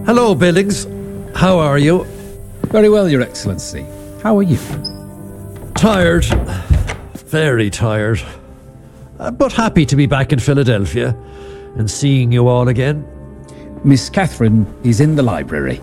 Hello, Billings. How are you? Very well, Your Excellency. How are you? Tired. Very tired. But happy to be back in Philadelphia and seeing you all again. Miss Catherine is in the library.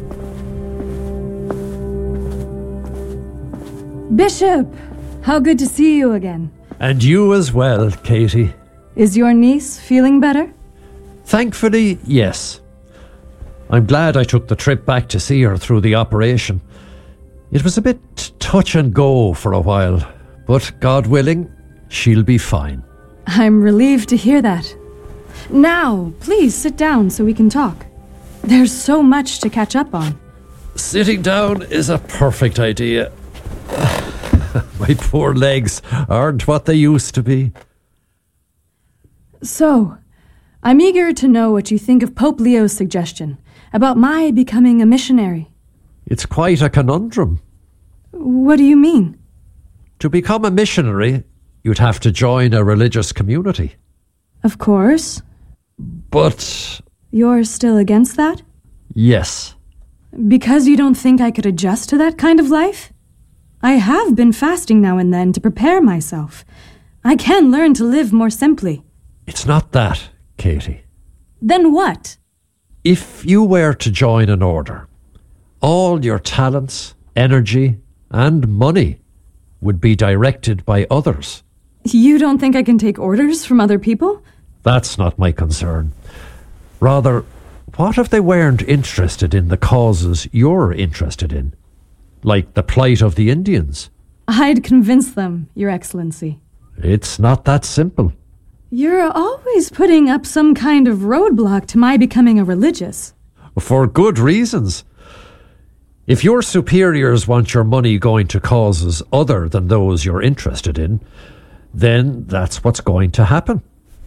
Bishop, how good to see you again. And you as well, Katie. Is your niece feeling better? Thankfully, yes. I'm glad I took the trip back to see her through the operation. It was a bit touch and go for a while, but God willing, she'll be fine. I'm relieved to hear that. Now, please sit down so we can talk. There's so much to catch up on. Sitting down is a perfect idea. My poor legs aren't what they used to be. So, I'm eager to know what you think of Pope Leo's suggestion about my becoming a missionary. It's quite a conundrum. What do you mean? To become a missionary, you'd have to join a religious community. Of course. But... You're still against that? Yes. Because you don't think I could adjust to that kind of life? I have been fasting now and then to prepare myself. I can learn to live more simply. It's not that, Katie. Then what? If you were to join an order, all your talents, energy, and money would be directed by others. You don't think I can take orders from other people? That's not my concern. Rather, what if they weren't interested in the causes you're interested in? Like the plight of the Indians? I'd convince them, Your Excellency. It's not that simple. You're always putting up some kind of roadblock to my becoming a religious. For good reasons. If your superiors want your money going to causes other than those you're interested in, then that's what's going to happen.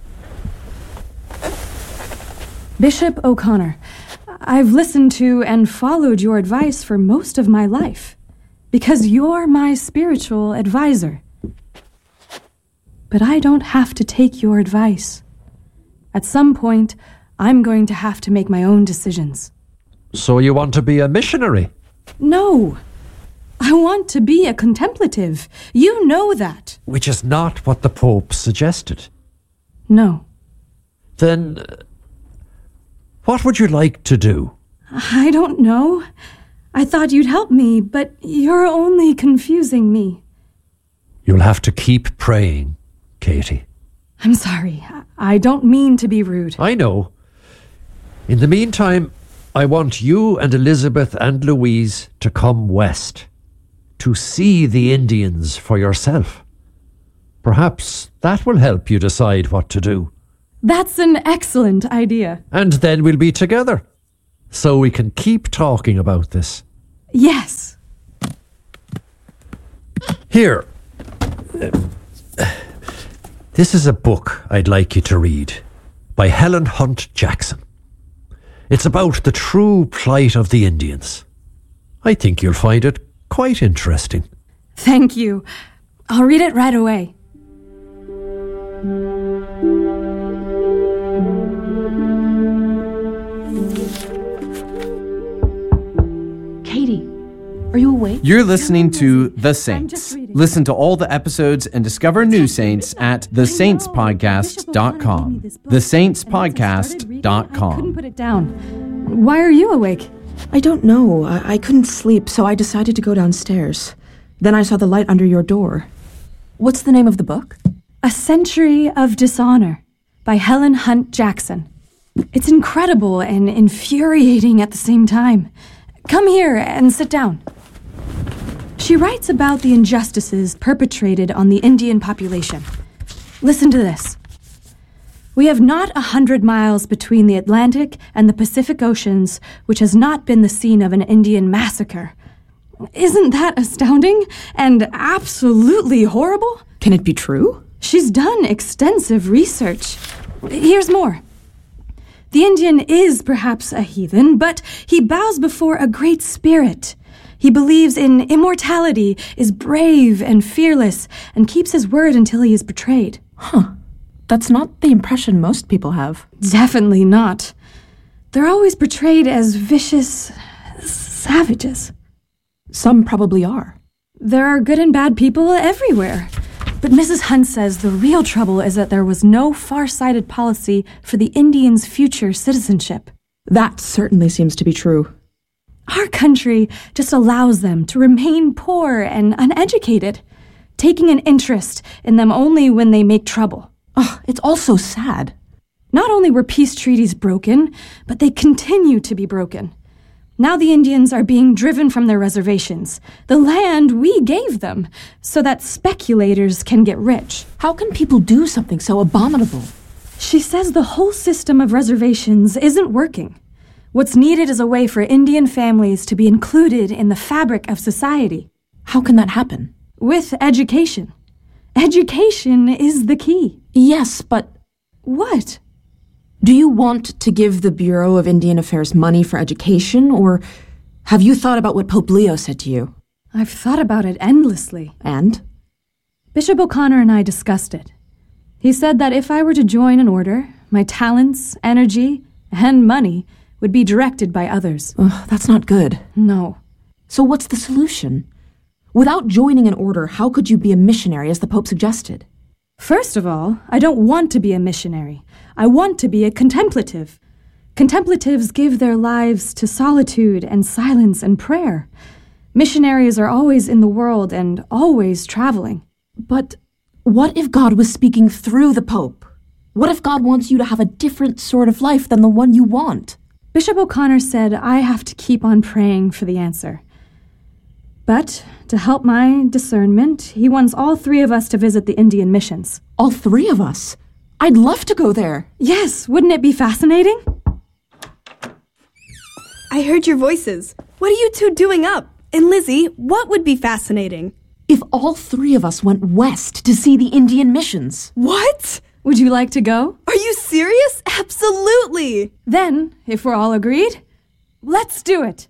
Bishop O'Connor, I've listened to and followed your advice for most of my life, because you're my spiritual advisor. But I don't have to take your advice. At some point, I'm going to have to make my own decisions. So you want to be a missionary? No. I want to be a contemplative. You know that. Which is not what the Pope suggested. No. Then, what would you like to do? I don't know. I thought you'd help me, but you're only confusing me. You'll have to keep praying, Katie. I'm sorry. I don't mean to be rude. I know. In the meantime, I want you and Elizabeth and Louise to come west, to see the Indians for yourself. Perhaps that will help you decide what to do. That's an excellent idea. And then we'll be together, so we can keep talking about this. Yes. Here. This is a book I'd like you to read by Helen Hunt Jackson. It's about the true plight of the Indians. I think you'll find it quite interesting. Thank you. I'll read it right away. Katie, are you awake? You're listening to The I'm Saints. just reading. Listen to all the episodes and discover new saints at thesaintspodcast.com. I couldn't thesaintspodcast.com. put it down. Why are you awake? I don't know. I couldn't sleep, so I decided to go downstairs. Then I saw the light under your door. What's the name of the book? A Century of Dishonor by Helen Hunt Jackson. It's incredible and infuriating at the same time. Come here and sit down. She writes about the injustices perpetrated on the Indian population. Listen to this. We have not 100 miles between the Atlantic and the Pacific Oceans, which has not been the scene of an Indian massacre. Isn't that astounding and absolutely horrible? Can it be true? She's done extensive research. Here's more. The Indian is perhaps a heathen, but he bows before a great spirit. He believes in immortality, is brave and fearless, and keeps his word until he is betrayed. Huh. That's not the impression most people have. Definitely not. They're always portrayed as vicious savages. Some probably are. There are good and bad people everywhere. But Mrs. Hunt says the real trouble is that there was no far-sighted policy for the Indians' future citizenship. That certainly seems to be true. Our country just allows them to remain poor and uneducated, taking an interest in them only when they make trouble. Oh, it's all so sad. Not only were peace treaties broken, but they continue to be broken. Now the Indians are being driven from their reservations, the land we gave them, so that speculators can get rich. How can people do something so abominable? She says the whole system of reservations isn't working. What's needed is a way for Indian families to be included in the fabric of society. How can that happen? With education. Education is the key. Yes, but What? do you want to give the Bureau of Indian Affairs money for education, or have you thought about what Pope Leo said to you? I've thought about it endlessly. And? Bishop O'Connor and I discussed it. He said that if I were to join an order, my talents, energy, and money would be directed by others. Ugh, that's not good. No. So what's the solution? Without joining an order, how could you be a missionary as the Pope suggested? First of all, I don't want to be a missionary. I want to be a contemplative. Contemplatives give their lives to solitude and silence and prayer. Missionaries are always in the world and always traveling. But what if God was speaking through the Pope? What if God wants you to have a different sort of life than the one you want? Bishop O'Connor said I have to keep on praying for the answer. But to help my discernment, he wants all three of us to visit the Indian missions. All three of us? I'd love to go there. Yes, wouldn't it be fascinating? I heard your voices. What are you two doing up? And Lizzie, what would be fascinating? If all three of us went west to see the Indian missions. What? Would you like to go? Are you serious? Absolutely! Then, if we're all agreed, let's do it.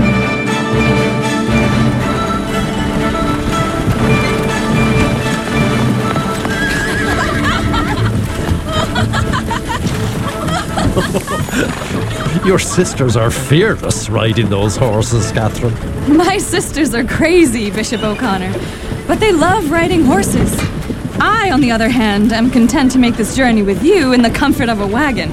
Your sisters are fearless riding those horses, Catherine. My sisters are crazy, Bishop O'Connor, but they love riding horses. I, on the other hand, am content to make this journey with you in the comfort of a wagon.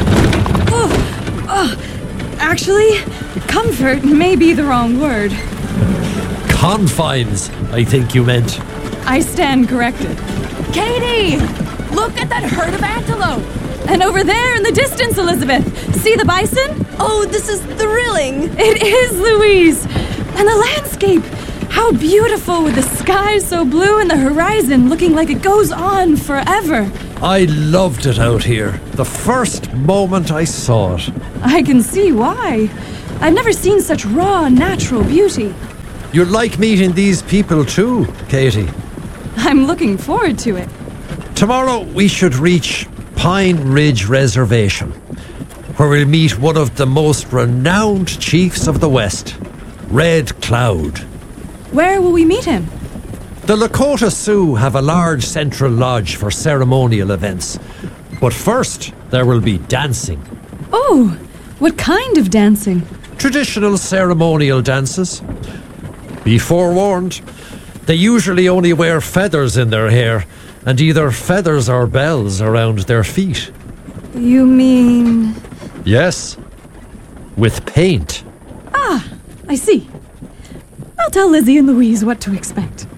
Actually, comfort may be the wrong word. Confines, I think you meant. I stand corrected. Katie! Look at that herd of antelope! And over there in the distance, Elizabeth, see the bison? Oh, this is thrilling! It is, Louise! And the landscape! How beautiful with the sky so blue and the horizon looking like it goes on forever. I loved it out here. The first moment I saw it. I can see why. I've never seen such raw, natural beauty. You'd like meeting these people too, Katie. I'm looking forward to it. Tomorrow we should reach Pine Ridge Reservation, where we'll meet one of the most renowned chiefs of the West, Red Cloud. Where will we meet him? The Lakota Sioux have a large central lodge for ceremonial events. But first, there will be dancing. Oh, what kind of dancing? Traditional ceremonial dances. Be forewarned, they usually only wear feathers in their hair, and either feathers or bells around their feet. You mean... Yes, with paint. I see. I'll tell Lizzie and Louise what to expect.